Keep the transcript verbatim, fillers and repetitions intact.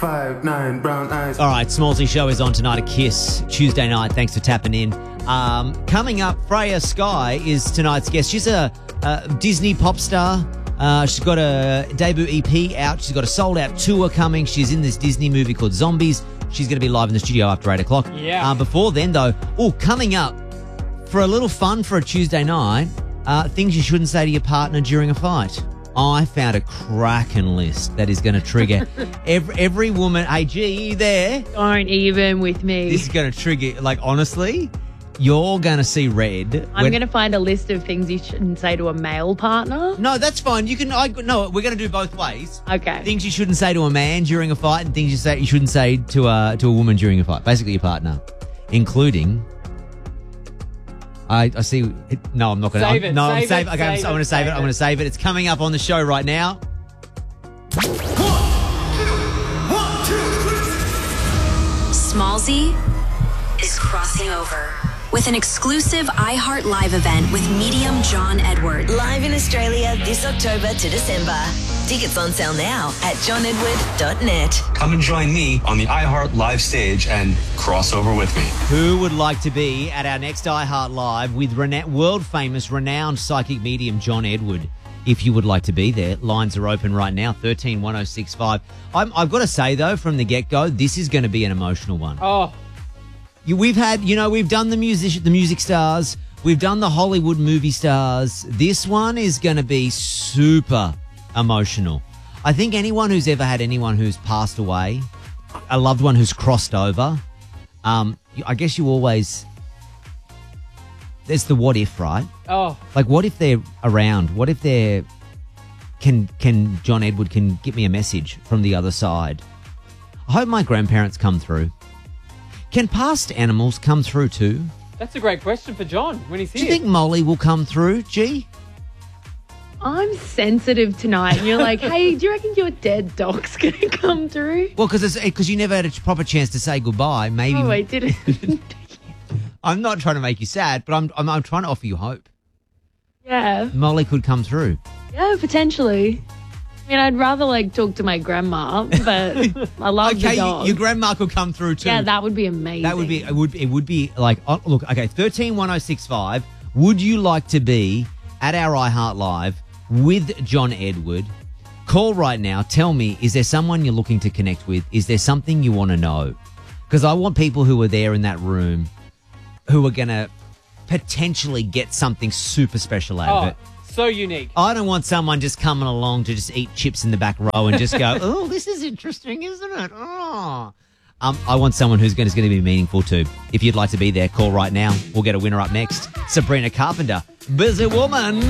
Five, nine, brown eyes. All right, Smallsy Show is on tonight at Kiss, Tuesday night. Thanks for tapping in. Um, coming up, Freya Sky is tonight's guest. She's a, a Disney pop star. Uh, she's got a debut E P out. She's got a sold-out tour coming. She's in this Disney movie called Zombies. She's going to be live in the studio after eight o'clock. Yeah. Uh, before then, though, oh, coming up, for a little fun for a Tuesday night, uh, things you shouldn't say to your partner during a fight. I found a cracking list that is going to trigger every, every woman. Hey, G, you there? Don't even with me. This is going to trigger, like, honestly, you're going to see red. I'm when- going to find a list of things you shouldn't say to a male partner. No, that's fine. You can, I, no, we're going to do both ways. Okay. Things you shouldn't say to a man during a fight and things you say you shouldn't say to a, to a woman during a fight. Basically your partner, including... I, I see. It, no, I'm not going to. Save it, No, I'm save save. it, Okay, I'm, save I'm going to it, save it. save I'm going to it. save it. It's coming up on the show right now. Smallsy is crossing over with an exclusive iHeart Live event with medium John Edward. Live in Australia this October to December. Tickets on sale now at john edward dot net. Come and join me on the iHeart Live stage and cross over with me. Who would like to be at our next iHeart Live with rena- world-famous, renowned psychic medium John Edward? If you would like to be there, lines are open right now, thirteen one oh six five. I'm, I've got to say, though, from the get-go, this is going to be an emotional one. Oh, You, we've had, you know, we've done the music, the music stars. We've done the Hollywood movie stars. This one is going to be super emotional. I think anyone who's ever had anyone who's passed away, a loved one who's crossed over, um, you- I guess you always, there's the what if, right? oh, Like, what if they're around? What if they're, can, can John Edward can get me a message from the other side? I hope my grandparents come through. Can past animals come through too? that's a great question for John when he's Do here. you think Molly will come through, G? I'm sensitive tonight. And you're like, hey, do you reckon your dead dog's going to come through? Well, because because you never had a proper chance to say goodbye. Maybe Oh, I didn't. I'm not trying to make you sad, but I'm, I'm I'm trying to offer you hope. Yeah. Molly could come through. Yeah, potentially. I mean, I'd rather, like, talk to my grandma, but I love Okay, the dog. y- your grandma could come through too. yeah, that would be amazing. That would be it. Would it would be like oh, look? Okay, thirteen one oh six five. Would you like to be at our iHeart Live with John Edward? Call right now. Tell me, is there someone you're looking to connect with? Is there something you want to know? Because I want people who are there in that room who are going to potentially get something super special out of Oh, it. so unique. I don't want someone just coming along to just eat chips in the back row and just go, oh, this is interesting, isn't it? Oh. Um, I want someone who's going to be meaningful too. If you'd like to be there, call right now. We'll get a winner up next. Sabrina Carpenter, Busy Woman.